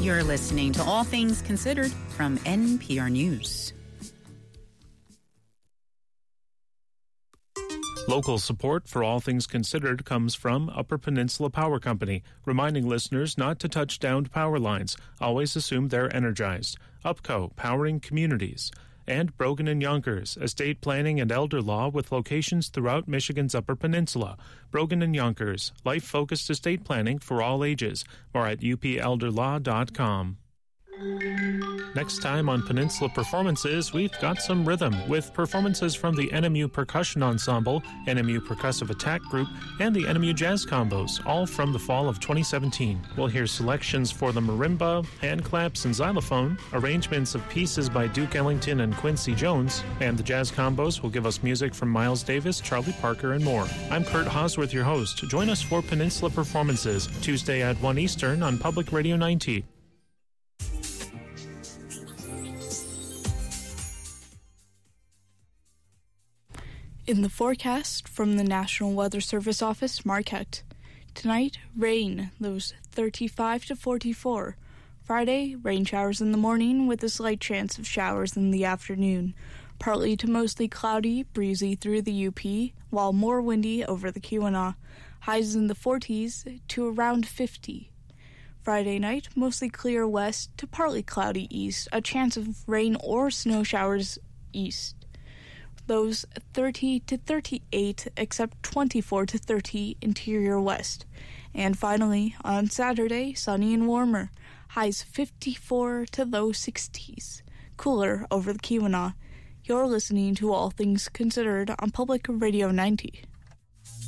You're listening to All Things Considered from NPR News. Local support for All Things Considered comes from Upper Peninsula Power Company, reminding listeners not to touch downed power lines. Always assume they're energized. UPCO, powering communities. And Brogan and Yonkers, estate planning and elder law with locations throughout Michigan's Upper Peninsula. Brogan and Yonkers, life-focused estate planning for all ages. More at upelderlaw.com. Next time on Peninsula Performances, we've got some rhythm with performances from the NMU Percussion Ensemble, NMU Percussive Attack Group, and the NMU Jazz Combos, all from the fall of 2017. We'll hear selections for the marimba, hand claps, and xylophone, arrangements of pieces by Duke Ellington and Quincy Jones, and the Jazz Combos will give us music from Miles Davis, Charlie Parker, and more. I'm Kurt Hosworth, your host. Join us for Peninsula Performances, Tuesday at 1 Eastern on Public Radio 90. In the forecast from the National Weather Service Office, Marquette. Tonight, rain, lows 35 to 44. Friday, rain showers in the morning with a slight chance of showers in the afternoon. Partly to mostly cloudy, breezy through the UP, while more windy over the Keweenaw. Highs in the 40s to around 50. Friday night, mostly clear west to partly cloudy east. A chance of rain or snow showers east. Lows 30 to 38, except 24 to 30 interior west. And finally, on Saturday, sunny and warmer. Highs 54 to low 60s. Cooler over the Keweenaw. You're listening to All Things Considered on Public Radio 90.